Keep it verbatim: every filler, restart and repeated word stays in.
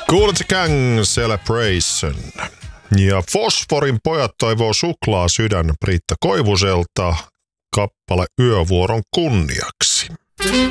Kool and the Gang Celebration. Ja Fosforin pojat toivoo suklaa sydän Britta Koivuselta kappale Yövuoron kunniaksi.